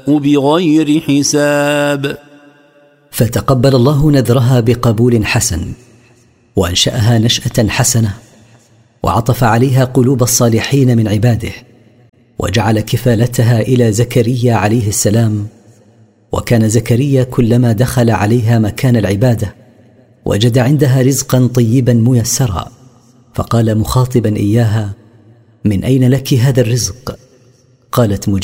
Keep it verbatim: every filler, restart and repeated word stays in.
بغير حساب. فتقبل الله نذرها بقبول حسن، وأنشأها نشأة حسنة، وعطف عليها قلوب الصالحين من عباده، وجعل كفالتها إلى زكريا عليه السلام. وكان زكريا كلما دخل عليها مكان العبادة وجد عندها رزقا طيبا ميسرا، فقال مخاطبا إياها: من أين لك هذا الرزق؟ قالت: مجيب